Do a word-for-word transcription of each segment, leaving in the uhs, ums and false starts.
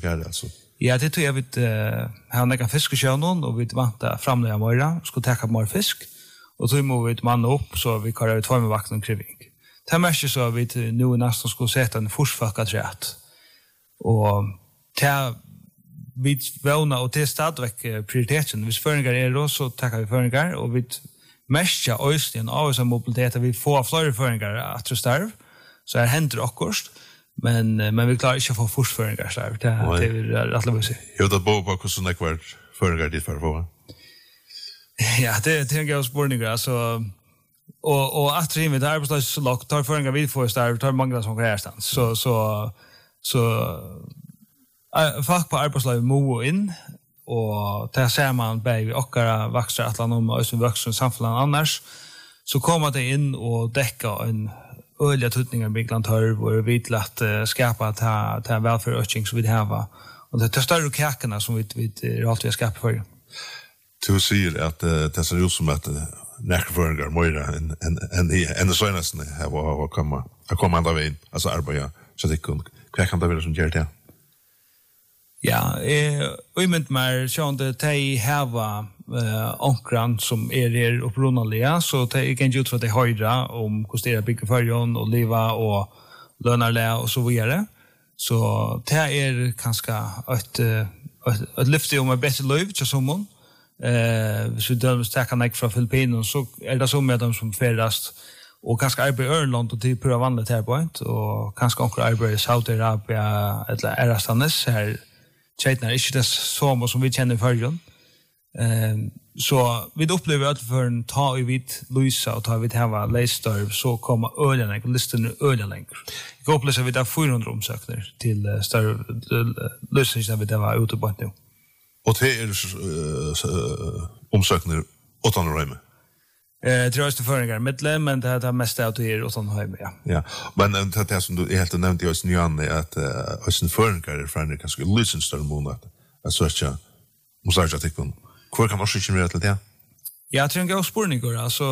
här alltså. Ja, det tror jag vi uh, har några fiskesjön och vi väntar framlägga morgon ska ta mer fisk och så må vi manna upp så vi kan två med vakten kring. Det mest så vi nu nästan skulle sätta en forsfaka trätt. Och ta vi våna och det stadväck prioriteten. Hvis föringar är då så tackar vi föringar och vi mestja östen av oss mobilitet vi får fler föringar att starv så är händer akkurst men men vi klarar inte att få forsföringar så det det är rätt att säga. Jo det bo på hur såna kvar föringar dit för få. Ja, det tänker jag spårningar alltså och och att vi med arbetslös så lågt tar föringar vi får starv tar många som grejer stans. Så så så folk på arbetslös mo in och där ser man bäg och växer att landa om som växer samhällen annars så kommer det in och täcka en öliga tutningar bygglantar och vi vill att uh, skapa ta ta välfärdsökning så vi det har och det tar större kakorna som vi vi är alltid skapa för. Du säger att uh, det ser ut som att uh, näkföringar mer än än än än det senaste här var var komma att komma andra vägen alltså arbeta så det kan vad kan det vara som gör det? Ja, eh vi ment mer sjön det te hava eh onkran som är er upprunnaliga så te kan ju ut för det höjda om kostera bygga förjon och leva och lönarlä och så vidare. Så det är ganska ett ett lyfte om ett bättre liv till sommon. Eh så döms tacka mig från Filippinen så är det så med dem som färdast och kanske arbeta i Örland och typ pröva vandra här point och kanske också arbeta i Saudiarabien eller Erastanes här Tjeitnar är inte det som som vi känner förrjun. Ehm så vi upplever att för en ta i vit Luisa och ta vi hava Leicester så kommer ölen och listan ölen längre. Jag hoppas att vi där fyra hundra omsökningar till större lösningar vi där var ute på nu. Och det är omsökningar åtta rum. Eh tror jag det föringar mittle men det har mest av det åt han hem ja. Ja. Men det är som du helt nämnt i oss nyan att oss en föringar från det kanske lyssna större månad. Alltså så måste jag ta kon. Hur kan man skicka mer till det? Ja, jag tror jag spårningar alltså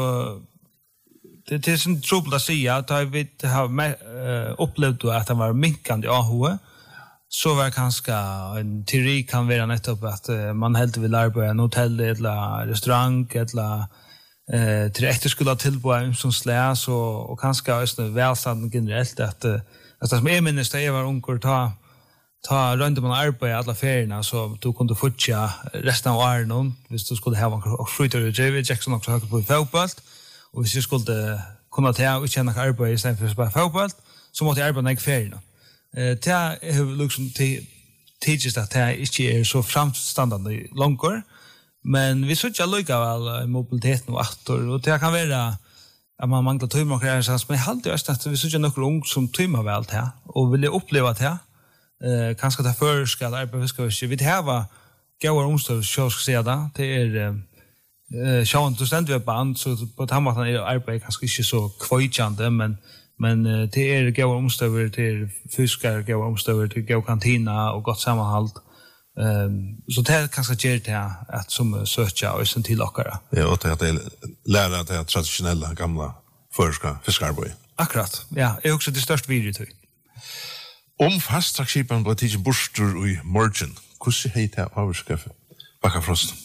det är sån trubbel att säga att vi har upplevt att det var minkande A H så var kanske en teori kan vara nettopp att man helt vill arbeta i en hotell eller restaurang eller eh till efter skulle ha tillbaka som släs och och kanske östra välstånd generellt att att som är minst det var onkor ta ta runt om arbete alla ferierna så du kunde fortsätta resten av året hvis du skulle ha och skjuta ut David Jackson också på fotboll och hvis du skulle kunna ta och känna arbete istället för bara fotboll så måste jag arbeta i ferierna. Eh det är liksom teaches att det inte är så framstående långkor. Men vi såg ju lika väl mobiliteten och attor och det kan vara att man manglar timmar och grejer men halt det att vi såg ju några ung som timmar väl här och vill uppleva det här. Eh kanske ta för ska arbeta ska vi vi det var goda onsdag så ska säga det det är eh sjön då ständ vi band så på tamatan är arbete kanske inte så kvojande men men det är goda onsdagar till fiskar goda onsdagar till goda kantina och gott sammanhåll. Ehm um, så det kanske ger det att som söka och sen till lockare. Ja, och det att lära det traditionella gamla förska fiskarboj. Akkurat. Ja, är också det största videot. Om fasttrackskipen på tiden borstur i morgon. Hur ser det här avskaffe? Backa frost.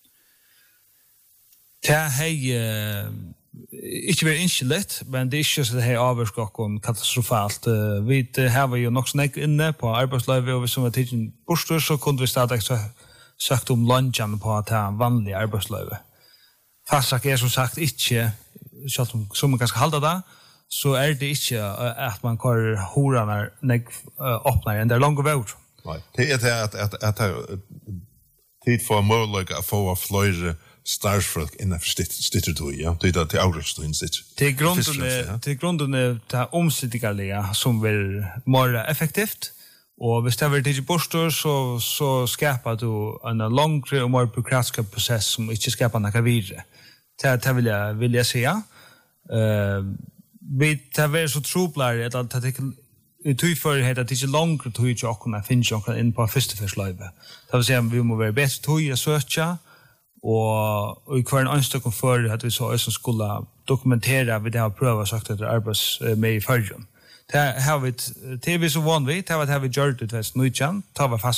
Det hej inte väl inskillet, men det är inte så det här avskakon katastrofalt. Vi har ju nog snack inne på arbetslöve och som var tiden borstur så kunde vi starta så sagt om lunchen på att ha vanlig arbetslöve. Fasttrack är som sagt inte så som som man ganska halda det så är det inte att man kör horarna när öppnar en där långa väg. Nej, det är det att att att tid för möjlighet att få flyga starsfolk innan stittar du ja det är det outrage in sitt. Det grunden det grunden är det omsättningsliga som vill mer effektivt och hvis det blir borstor så så skapar du en längre och mer byråkratisk process som inte skapar några vidare. Det det vill jag vill jag säga. Eh vi tar så trubblar att att det i tog för heter det är långt tog ju också kunna finna också in på första förslaget. Det vill säga vi måste vara bäst tog jag söka och i kvar en anstökan för att vi så som skulle dokumentera vi det har prövat sagt att arbets med i förrjun. Det har vi T V så vanligt det har vi gjort det fast nu igen ta var fast